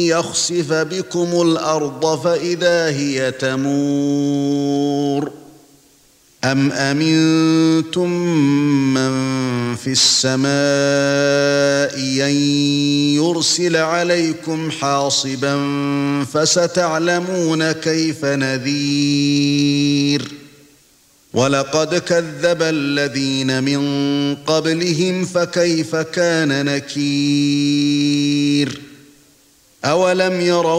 يخسف بكم الأرض فإذا هي تمور أم أمنتم من في السماء أن يرسل عليكم حاصبا فستعلمون كيف نذير ولقد كذب الذين من قبلهم فكيف كان نكير أولم يروا